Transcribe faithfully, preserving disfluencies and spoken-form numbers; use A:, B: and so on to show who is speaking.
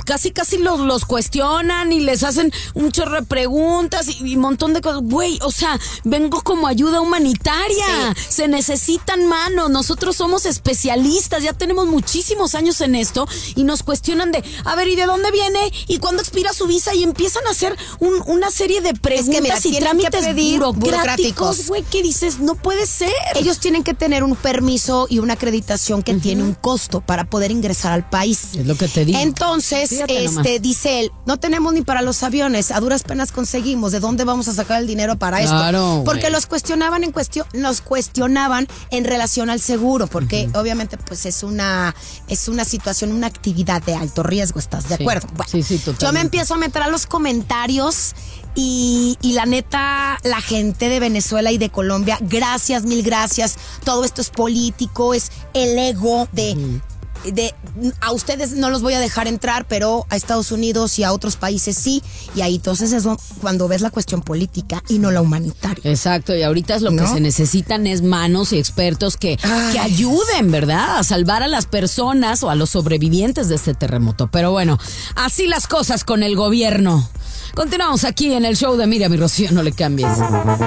A: casi casi los, los cuestionan y les hacen un chorro de preguntas y un montón de cosas. Güey, o sea, vengo como ayuda humanitaria. Sí. Se necesitan manos. Nosotros somos especialistas, ya tenemos muchísimos años en esto y nos cuestionan de, a ver, ¿y de dónde viene? ¿Y cuándo expira su visa? Y empiezan a hacer un, una serie de preguntas es que, mira, y trámites burocráticos. Güey, ¿qué dices? No puede ser.
B: Ellos tienen que tener un permiso y una acreditación que uh-huh. tiene un costo para poder ingresar al país.
A: Es lo que te digo.
B: Entonces, Fíjate este nomás. dice él, no tenemos ni para los aviones, a duras penas conseguimos, ¿de dónde vamos a sacar el dinero para
A: claro,
B: esto? Porque
A: wey.
B: los cuestionaban en cuestión, los cuestionaban en relación al seguro, porque uh-huh. obviamente pues es una es una situación, una actividad de alto riesgo, ¿estás de
A: sí.
B: acuerdo? Bueno,
A: sí, sí, totalmente.
B: Yo me empiezo a meter a los comentarios y, y la neta, la gente de Venezuela y de Colombia, gracias, mil gracias. Todo esto es político, es el ego de... Uh-huh. De, a ustedes no los voy a dejar entrar, pero a Estados Unidos y a otros países sí, y ahí entonces es cuando ves la cuestión política y no la humanitaria.
A: Exacto, y ahorita es lo ¿No? que se necesitan es manos y expertos que, que ayuden, ¿verdad? A salvar a las personas o a los sobrevivientes de este terremoto. Pero bueno, así las cosas con el gobierno. Continuamos aquí en el show de Miriam y Rocío, no le cambies.